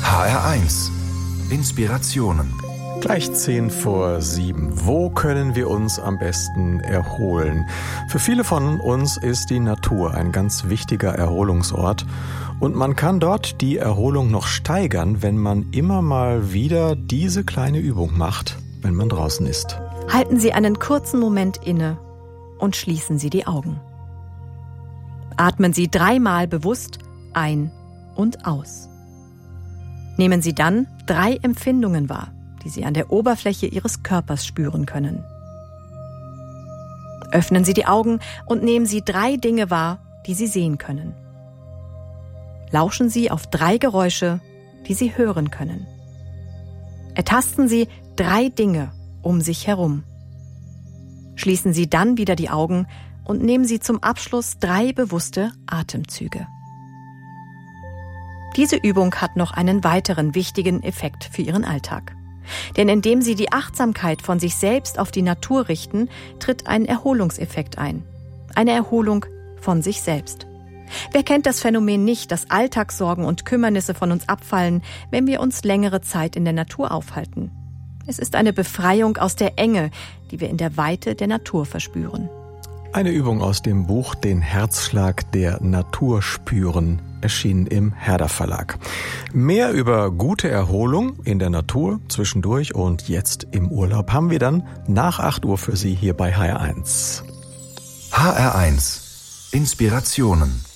HR1 Inspirationen. Gleich 6:50. Wo können wir uns am besten erholen? Für viele von uns ist die Natur ein ganz wichtiger Erholungsort. Und man kann dort die Erholung noch steigern, wenn man immer mal wieder diese kleine Übung macht, wenn man draußen ist. Halten Sie einen kurzen Moment inne und schließen Sie die Augen. Atmen Sie 3-mal bewusst ein und aus. Nehmen Sie dann 3 Empfindungen wahr, die Sie an der Oberfläche Ihres Körpers spüren können. Öffnen Sie die Augen und nehmen Sie 3 Dinge wahr, die Sie sehen können. Lauschen Sie auf 3 Geräusche, die Sie hören können. Ertasten Sie 3 Dinge um sich herum. Schließen Sie dann wieder die Augen und nehmen Sie zum Abschluss 3 bewusste Atemzüge. Diese Übung hat noch einen weiteren wichtigen Effekt für Ihren Alltag. Denn indem Sie die Achtsamkeit von sich selbst auf die Natur richten, tritt ein Erholungseffekt ein. Eine Erholung von sich selbst. Wer kennt das Phänomen nicht, dass Alltagssorgen und Kümmernisse von uns abfallen, wenn wir uns längere Zeit in der Natur aufhalten? Es ist eine Befreiung aus der Enge, die wir in der Weite der Natur verspüren. Eine Übung aus dem Buch Den Herzschlag der Natur spüren, erschienen im Herder Verlag. Mehr über gute Erholung in der Natur, zwischendurch und jetzt im Urlaub haben wir dann nach 8 Uhr für Sie hier bei HR1. HR1 Inspirationen.